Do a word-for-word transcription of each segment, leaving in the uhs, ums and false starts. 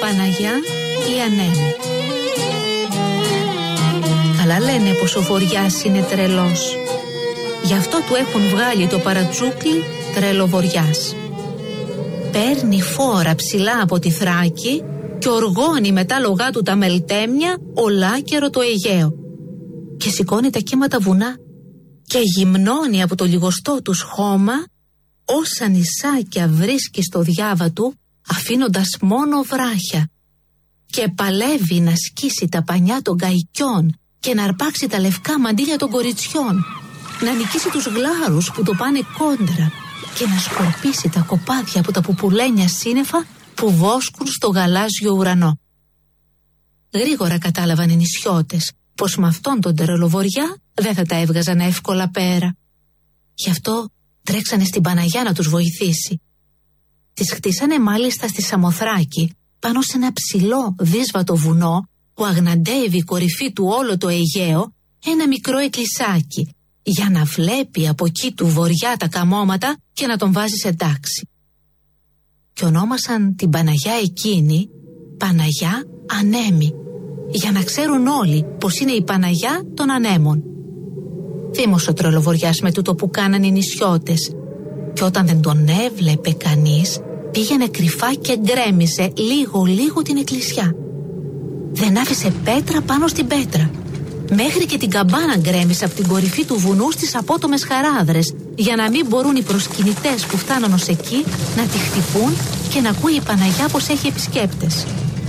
Παναγιά η Ανέμη. Καλά λένε πως ο Βοριάς είναι τρελός. Γι' αυτό του έχουν βγάλει το παρατσούκλι Τρελοβοριάς. Παίρνει φόρα ψηλά από τη Θράκη και οργώνει με τα λογά του τα μελτέμια ολάκερο το Αιγαίο. Και σηκώνει τα κύματα βουνά και γυμνώνει από το λιγοστό του χώμα όσα νησάκια βρίσκει στο διάβα του, αφήνοντας μόνο βράχια. Και παλεύει να σκίσει τα πανιά των καϊκιών και να αρπάξει τα λευκά μαντίλια των κοριτσιών, να νικήσει τους γλάρους που το πάνε κόντρα και να σκορπίσει τα κοπάδια από τα πουπουλένια σύννεφα που βόσκουν στο γαλάζιο ουρανό. Γρήγορα κατάλαβαν οι νησιώτες πως με αυτόν τον Τρελοβοριά δεν θα τα έβγαζαν εύκολα πέρα. Γι' αυτό τρέξανε στην Παναγιά να τους βοηθήσει. Τις χτίσανε μάλιστα στη Σαμοθράκη, πάνω σε ένα ψηλό δύσβατο βουνό που αγναντεύει η κορυφή του όλο το Αιγαίο, ένα μικρό εκκλησάκι, για να βλέπει από εκεί του Βοριά τα καμώματα και να τον βάζει σε τάξη. Και ονόμασαν την Παναγιά εκείνη Παναγιά Ανέμη, για να ξέρουν όλοι πως είναι η Παναγιά των Ανέμων. Θύμωσε ο Τρελοβοριάς με τούτο που κάναν οι νησιώτες, και όταν δεν τον έβλεπε κανείς, πήγαινε κρυφά και γκρέμιζε λίγο λίγο την εκκλησιά. Δεν άφησε πέτρα πάνω στην πέτρα. Μέχρι και την καμπάνα γκρέμισε από την κορυφή του βουνού στις απότομες χαράδρες, για να μην μπορούν οι προσκυνητές που φτάναν ως εκεί να τη χτυπούν και να ακούει η Παναγιά πως έχει επισκέπτες.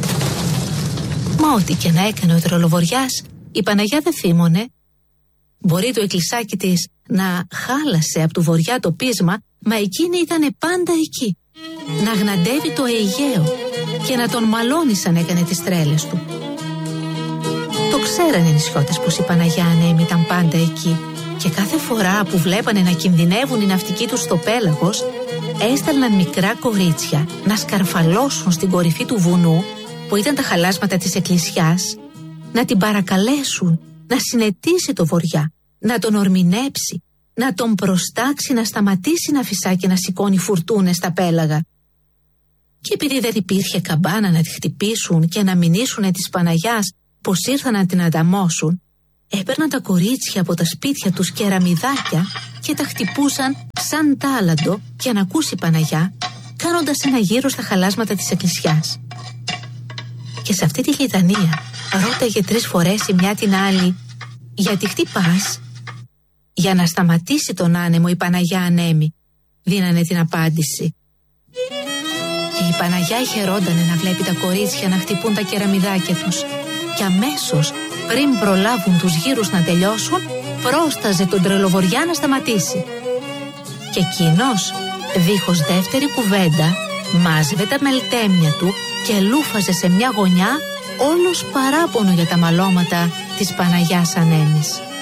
Μα ό,τι και να έκανε ο Τρελοβοριάς, η Παναγιά δεν θύμωνε. Μπορεί το εκκλησάκι της να χάλασε από του Βοριά το πείσμα, μα εκείνη ήταν πάντα εκεί, να γναντεύει το Αιγαίο και να τον μαλώνει σαν έκανε τις τρέλες του. Το ξέρανε οι νησιώτες πως η Παναγιά Ανέμη ήταν πάντα εκεί, και κάθε φορά που βλέπανε να κινδυνεύουν οι ναυτικοί τους στο πέλαγος, έστελναν μικρά κορίτσια να σκαρφαλώσουν στην κορυφή του βουνού που ήταν τα χαλάσματα της εκκλησιάς, να την παρακαλέσουν να συνετίσει το Βοριά, να τον ορμηνέψει, να τον προστάξει να σταματήσει να φυσά και να σηκώνει φουρτούνες στα πέλαγα. Και επειδή δεν υπήρχε καμπάνα να τη χτυπήσουν και να μηνύσουνε της Παναγιάς πως ήρθαν να την ανταμώσουν, έπαιρναν τα κορίτσια από τα σπίτια τους κεραμιδάκια και τα χτυπούσαν σαν τάλαντο για να ακούσει η Παναγιά, κάνοντας ένα γύρο στα χαλάσματα της εκκλησιάς. Και σε αυτή τη λιτανία ρώταγε τρεις φορές η μια την άλλη, «Γιατί χτυπάς?» Για να σταματήσει τον άνεμο η Παναγιά Ανέμη, δίνανε την απάντηση. Και η Παναγιά χαιρόντανε να βλέπει τα κορίτσια να χτυπούν τα κεραμιδάκια τους, και αμέσως πριν προλάβουν τους γύρους να τελειώσουν, πρόσταζε τον Τρελοβοριά να σταματήσει. Και εκείνος, δίχως δεύτερη κουβέντα, μάζευε τα μελτέμια του και λούφαζε σε μια γωνιά όλος παράπονο για τα μαλώματα της Παναγιάς Ανέμης.